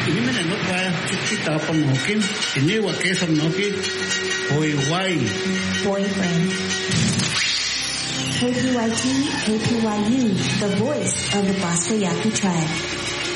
Inimene no kwa chiquita panokin, iniwa queso noki, Boyway. Boyfriend. KPYT, KPYU, the voice of the Bosco Yaqui tribe.